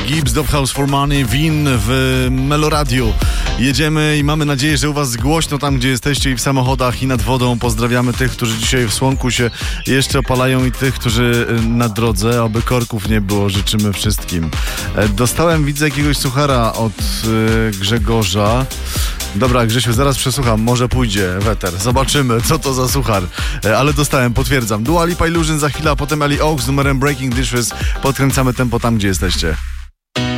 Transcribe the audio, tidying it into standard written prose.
Gibbs, Dove House for Money, Win w Meloradiu. Jedziemy i mamy nadzieję, że u was głośno tam, gdzie jesteście i w samochodach i nad wodą. Pozdrawiamy tych, którzy dzisiaj w słonku się jeszcze opalają i tych, którzy na drodze. Oby korków nie było, życzymy wszystkim. Dostałem, widzę, jakiegoś suchara od Grzegorza. Dobra, Grzesiu, zaraz przesłucham, może pójdzie weter. Zobaczymy, co to za suchar. Ale dostałem, potwierdzam. Dua Lipa Illusion za chwilę, a potem Ali Oaks z numerem Breaking Dishes. Podkręcamy tempo tam, gdzie jesteście.